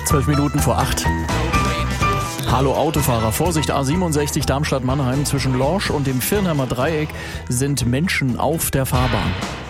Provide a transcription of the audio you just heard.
12 Minuten vor 8. Hallo Autofahrer, Vorsicht, A67 Darmstadt-Mannheim, zwischen Lorsch und dem Viernheimer Dreieck sind Menschen auf der Fahrbahn.